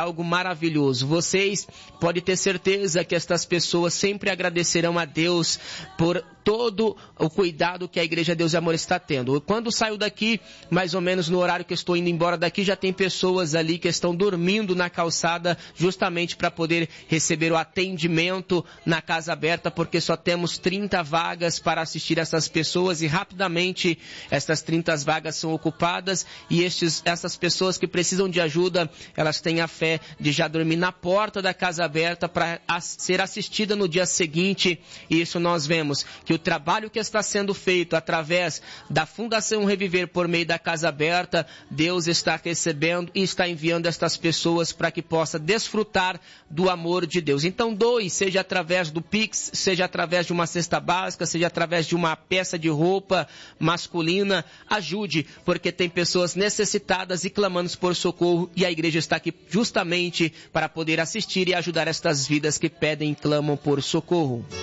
algo maravilhoso. Vocês podem ter certeza que estas pessoas sempre agradecerão a Deus por todo o cuidado que a Igreja Deus e Amor está tendo. Quando saio daqui, mais ou menos no horário que eu estou indo embora daqui, já tem pessoas ali que estão dormindo na calçada justamente para poder receber o atendimento na Casa Aberta, porque só temos 30 vagas para assistir essas pessoas e rapidamente essas 30 vagas são ocupadas e essas pessoas que precisam de ajuda, elas têm a fé de já dormir na porta da Casa Aberta para ser assistida no dia seguinte. E isso nós vemos que o trabalho que está sendo feito através da Fundação Reviver por meio da Casa Aberta, Deus está recebendo e está enviando estas pessoas para que possa desfrutar do amor de Deus. Então doe, seja através do Pix, seja através de uma cesta básica, seja através de uma peça de roupa masculina, ajude, porque tem pessoas necessitadas e clamando por socorro e a igreja está aqui justamente para poder assistir e ajudar estas vidas que pedem e clamam por socorro.